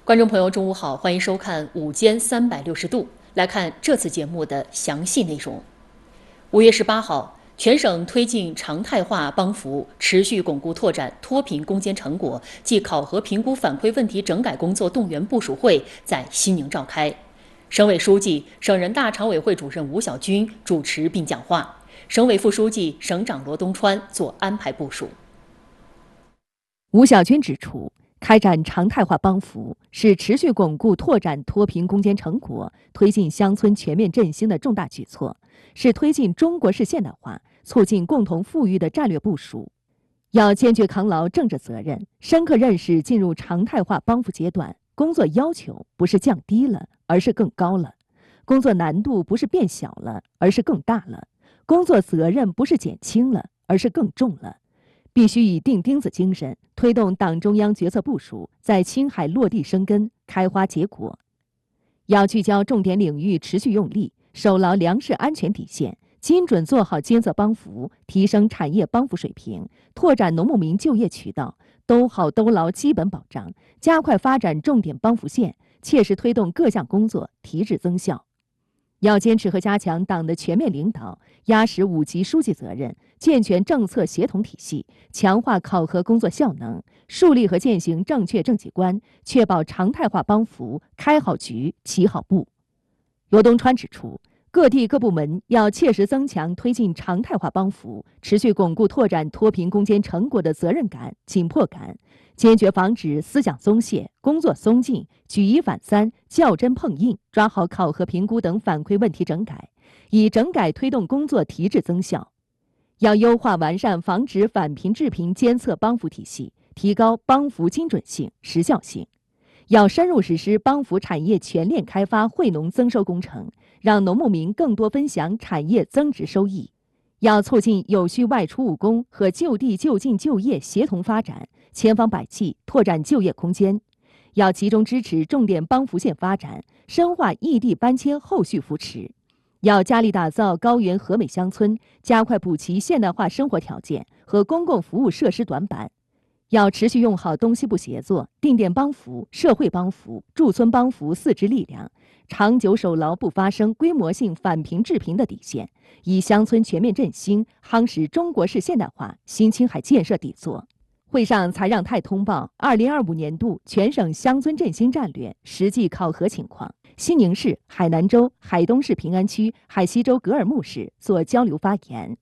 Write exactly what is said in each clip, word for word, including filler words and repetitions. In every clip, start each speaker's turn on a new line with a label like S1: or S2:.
S1: 观众朋友，中午好，欢迎收看《午间三百六十度》，来看这次节目的详细内容。五月十八号，全省推进常态化帮扶，持续巩固拓展脱贫攻坚成果暨考核评估反馈问题整改工作动员部署会在西宁召开。省委书记、省人大常委会主任吴小军主持并讲话，省委副书记、省长罗东川做安排部署。
S2: 吴小军指出，开展常态化帮扶是持续巩固拓展脱贫攻坚成果、推进乡村全面振兴的重大举措，是推进中国式现代化、促进共同富裕的战略部署。要坚决扛牢政治责任，深刻认识进入常态化帮扶阶段，工作要求不是降低了，而是更高了；工作难度不是变小了，而是更大了；工作责任不是减轻了，而是更重了。必须以钉钉子精神推动党中央决策部署在青海落地生根、开花结果。要聚焦重点领域，持续用力，守牢粮食安全底线，精准做好监测帮扶，提升产业帮扶水平，拓展农牧民就业渠道，兜好兜牢基本保障，加快发展重点帮扶线，切实推动各项工作提质增效。要坚持和加强党的全面领导，压实五级书记责任，健全政策协同体系，强化考核工作效能，树立和践行正确政绩观，确保常态化帮扶开好局、起好步。罗东川指出，各地各部门要切实增强推进常态化帮扶，持续巩固拓展脱贫攻坚成果的责任感、紧迫感，坚决防止思想松懈、工作松劲、举一反三、较真碰硬，抓好考核评估等反馈问题整改，以整改推动工作提质增效。要优化完善防止返贫致贫监测帮扶体系，提高帮扶精准性、时效性。要深入实施帮扶产业全链开发惠农增收工程，让农牧民更多分享产业增值收益。要促进有序外出务工和就地就近就业协同发展，千方百计拓展就业空间。要集中支持重点帮扶县发展，深化异地搬迁后续扶持。要加力打造高原和美乡村，加快补齐现代化生活条件和公共服务设施短板。要持续用好东西部协作、定点帮扶、社会帮扶、驻村帮扶四支力量，长久守牢不发生规模性返贫致贫的底线，以乡村全面振兴夯实中国式现代化新青海建设底座。会上才让太通报二零二五年度全省乡村振兴战略实际考核情况，西宁市、海南州、海东市平安区、海西州格尔木市做交流发言。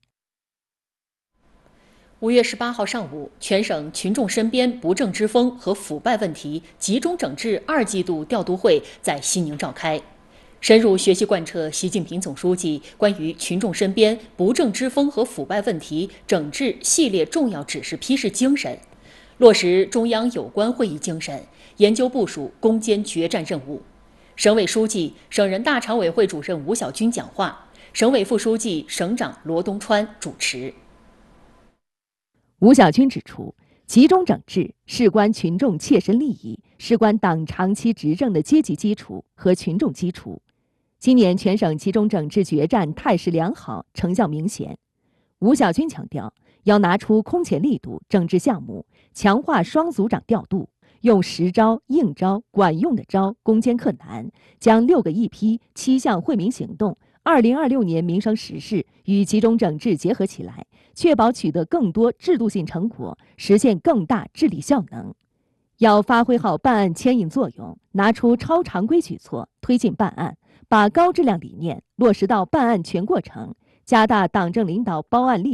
S1: 五月十八号上午，全省群众身边不正之风和腐败问题集中整治二季度调度会在西宁召开，深入学习贯彻习近平总书记关于群众身边不正之风和腐败问题整治系列重要指示批示精神，落实中央有关会议精神，研究部署攻坚决战任务。省委书记、省人大常委会主任吴小军讲话，省委副书记、省长罗东川主持。
S2: 吴小军指出，集中整治事关群众切身利益，事关党长期执政的阶级基础和群众基础。今年全省集中整治决战态势良好，成效明显。吴小军强调，要拿出空前力度整治项目，强化双组长调度，用实招、硬招、管用的招攻坚克难，将六个一批、七项惠民行动、二零二六年民生实事与集中整治结合起来，确保取得更多制度性成果，实现更大治理效能。要发挥好办案牵引作用，拿出超常规举措推进办案，把高质量理念落实到办案全过程，加大党政领导包案力